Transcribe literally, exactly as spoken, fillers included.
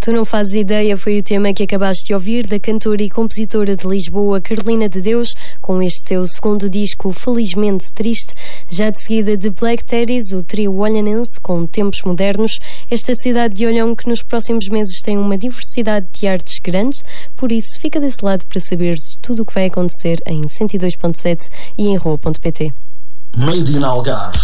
Tu Não Fazes Ideia foi o tema que acabaste de ouvir da cantora e compositora de Lisboa, Carolina de Deus, com este seu segundo disco, Felizmente Triste. Já de seguida de Black Teddies, o trio olhanense com Tempos Modernos, esta cidade de Olhão que nos próximos meses tem uma diversidade de artes grande, por isso fica desse lado para saberes tudo o que vai acontecer em cento e dois ponto sete e em rua ponto pt. Made in Algarve.